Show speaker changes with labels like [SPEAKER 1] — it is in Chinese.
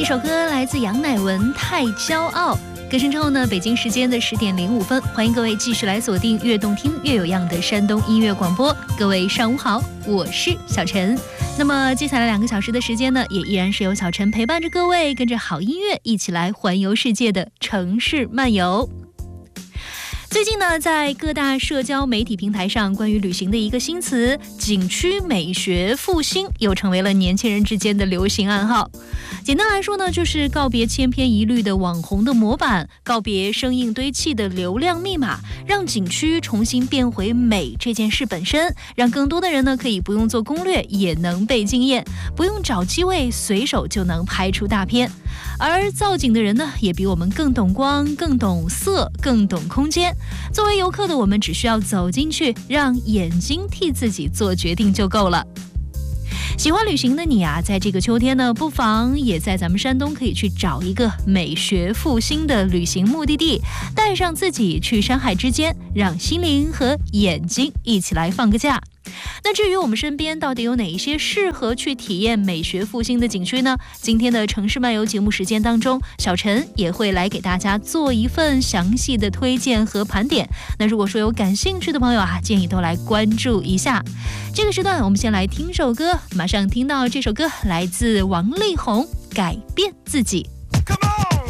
[SPEAKER 1] 一首歌来自杨乃文《太骄傲》。歌声之后呢，北京时间的10点05分，欢迎各位继续来锁定越动听越有样的山东音乐广播。各位上午好，我是小陈。那么接下来2个小时的时间呢，也依然是由小陈陪伴着各位，跟着好音乐一起来环游世界的城市漫游。最近呢，在各大社交媒体平台上，关于旅行的一个新词“景区美学复兴”又成为了年轻人之间的流行暗号。简单来说呢，就是告别千篇一律的网红的模板，告别生硬堆砌的流量密码，让景区重新变回美这件事本身，让更多的人呢可以不用做攻略也能被惊艳，不用找机位随手就能拍出大片。而造景的人呢，也比我们更懂光、更懂色、更懂空间。作为游客的我们，只需要走进去，让眼睛替自己做决定就够了。喜欢旅行的你啊，在这个秋天呢，不妨也在咱们山东可以去找一个美学复兴的旅行目的地，带上自己去山海之间，让心灵和眼睛一起来放个假。那至于我们身边到底有哪一些适合去体验美学复兴的景区呢？今天的城市漫游节目时间当中，小陈也会来给大家做一份详细的推荐和盘点。那如果说有感兴趣的朋友啊，建议都来关注一下。这个时段我们先来听首歌，马上听到这首歌来自王力宏《改变自己》。